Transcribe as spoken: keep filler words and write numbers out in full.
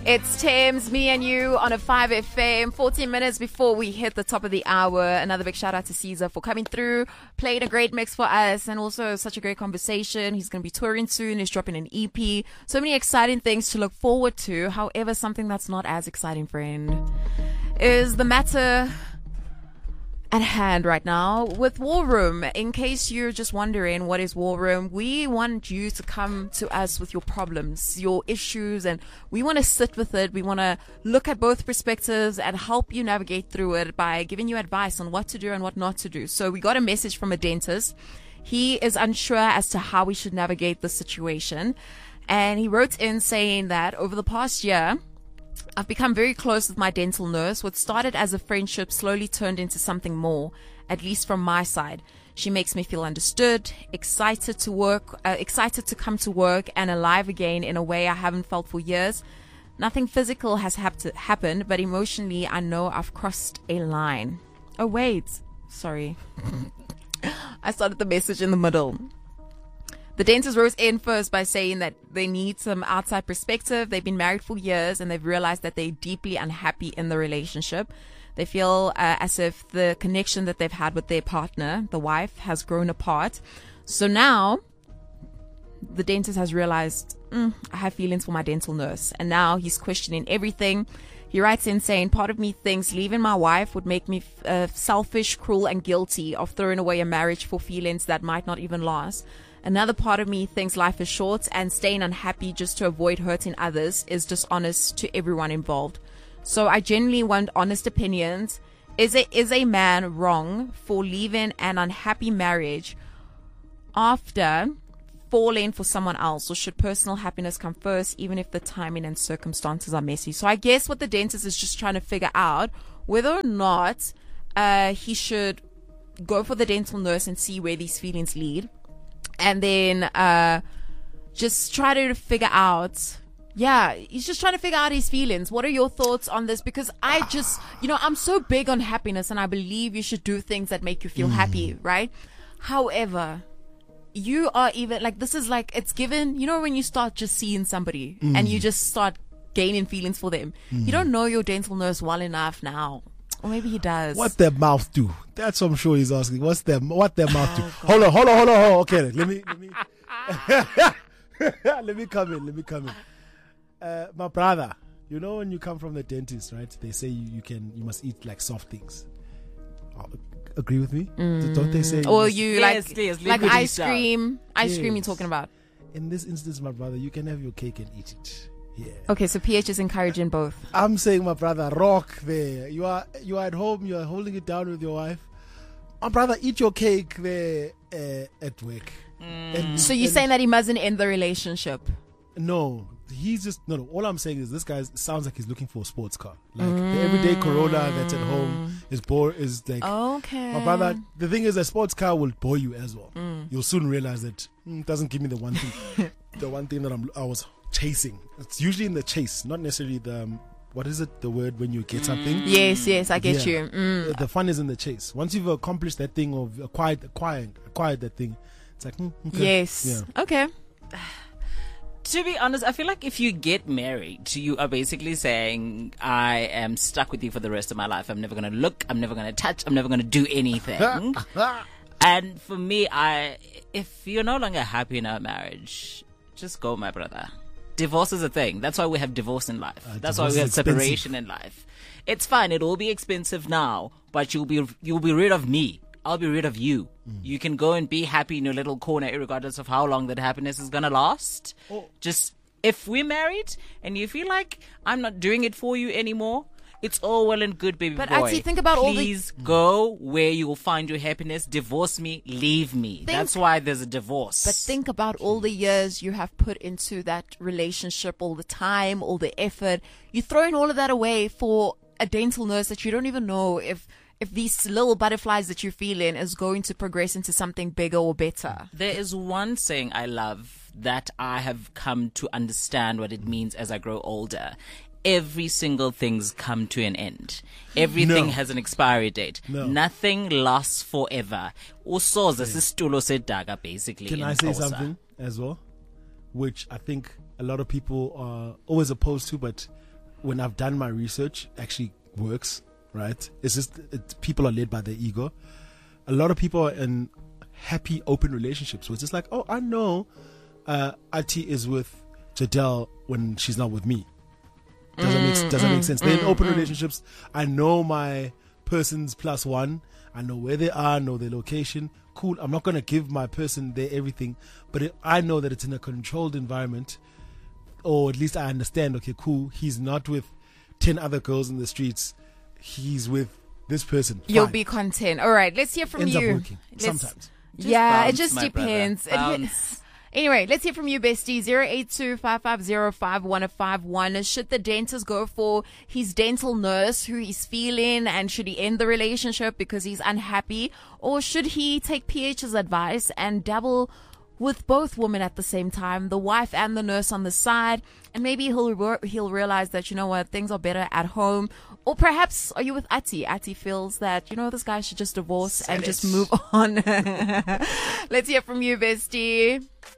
It's Thames, me and you on a five F M. fourteen minutes before we hit the top of the hour. Another big shout out to Caesar for coming through, playing a great mix for us, and also such a great conversation. He's going to be touring soon. He's dropping an E P. So many exciting things to look forward to. However, something that's not as exciting, friend, is the matter at hand right now with War Room. In case you're just wondering what is War Room, we want you to come to us with your problems, your issues, and we want to sit with it. We want to look at both perspectives and help you navigate through it by giving you advice on what to do and what not to do. So we got a message from a dentist. He is unsure as to how we should navigate the situation, and he wrote in saying that over the past year, I've become very close with my dental nurse. What started as a friendship slowly turned into something more, at least from my side. She makes me feel understood, excited to work, uh, excited to come to work, and alive again in a way I haven't felt for years. Nothing physical has hap- happened, but emotionally, I know I've crossed a line. Oh, wait. Sorry. I started the message in the middle. The dentist wrote in first by saying that they need some outside perspective. They've been married for years and they've realized that they're deeply unhappy in the relationship. They feel uh, as if the connection that they've had with their partner, the wife, has grown apart. So now the dentist has realized, mm, I have feelings for my dental nurse. And now he's questioning everything. He writes in saying, part of me thinks leaving my wife would make me uh, selfish, cruel, and guilty of throwing away a marriage for feelings that might not even last. Another part of me thinks life is short and staying unhappy just to avoid hurting others is dishonest to everyone involved. So I genuinely want honest opinions. Is a, is a man wrong for leaving an unhappy marriage after falling for someone else, or should personal happiness come first, even if the timing and circumstances are messy? So I guess what the dentist is just trying to figure out whether or not uh, he should go for the dental nurse and see where these feelings lead. And then uh, just try to figure out, yeah, he's just trying to figure out his feelings. What are your thoughts on this? Because I just, you know, I'm so big on happiness and I believe you should do things that make you feel mm. happy, right? However, you are even, like, this is like, it's given, you know, when you start just seeing somebody mm. and you just start gaining feelings for them. Mm. You don't know your dental nurse well enough now. Or maybe he does. What their mouth do? That's what I'm sure he's asking. What's their what their mouth do? Oh, hold on, hold on, hold on, hold on. Okay, let me let me let me come in. Let me come in. Uh, my brother, you know when you come from the dentist, right? They say you, you can you must eat like soft things. Oh, agree with me? Mm. Don't they say? Or you, you like yes, yes, like ice cream? Ice yes. cream you're talking about? In this instance, my brother, you can have your cake and eat it. Yeah. Okay, so P H is encouraging both. I'm saying, my brother, rock there. You are you are at home. You are holding it down with your wife. My brother, eat your cake there uh, at work. Mm. And, so you're and, saying that he mustn't end the relationship? No, he's just no. no. All I'm saying is this guy sounds like he's looking for a sports car. Like mm. the everyday Corolla that's at home is bore is like. Okay. My brother, the thing is, a sports car will bore you as well. Mm. You'll soon realize that mm, it doesn't give me the one thing, the one thing that I'm I was. chasing. It's usually in the chase, not necessarily the um, what is it the word when you get something. Yes, yes, I get yeah. you. Mm. The fun is in the chase. Once you've accomplished that thing or acquired acquired acquired that thing, it's like mm, okay. Yes, yeah. Okay. To be honest, I feel like if you get married, you are basically saying, I am stuck with you for the rest of my life. I'm never going to look, I'm never going to touch, I'm never going to do anything. And for me, I if you're no longer happy in our marriage, just go, my brother. Divorce is a thing. That's why we have divorce in life. Uh, That's why we have separation in life. It's fine. It will be expensive now, but you'll be you'll be rid of me. I'll be rid of you. Mm. You can go and be happy in your little corner, regardless of how long that happiness is gonna last. Oh. Just if we're married and you feel like I'm not doing it for you anymore, it's all well and good, baby but boy. But actually, think about Please all the... Please go where you will find your happiness. Divorce me. Leave me. Think... That's why there's a divorce. But think about all the years you have put into that relationship, all the time, all the effort. You're throwing all of that away for a dental nurse that you don't even know if... if these little butterflies that you're feeling is going to progress into something bigger or better. There is one saying I love that I have come to understand what it means as I grow older. Every single thing's come to an end. Everything no. has an expiry date. No. Nothing lasts forever. Also, this is Stulo Sedaga, basically. Can I say Kosa. something as well? Which I think a lot of people are always opposed to, but when I've done my research, actually works, right? It's just it, people are led by their ego. A lot of people are in happy, open relationships where it's just like, oh, I know uh, Ati is with Jadelle when she's not with me. Does that make, does that make sense? They're in open relationships. I know my person's plus one. I know where they are, know their location. Cool. I'm not going to give my person their everything, but it, I know that it's in a controlled environment, or at least I understand, okay, cool. He's not with ten other girls in the streets. He's with this person. You'll Fine. be content. All right. Let's hear from Ends you. up working. Let's- Sometimes. Just yeah, bounce, it just my depends. brother. It- Bounce. Anyway, let's hear from you, bestie. zero eight two, five five zero, five one five one. Should the dentist go for his dental nurse who he's feeling, and should he end the relationship because he's unhappy? Or should he take P H's advice and dabble with both women at the same time, the wife and the nurse on the side? And maybe he'll re- he'll realize that, you know what, things are better at home. Or perhaps are you with Ati? Ati feels that, you know, this guy should just divorce and just move on. Let's hear from you, bestie.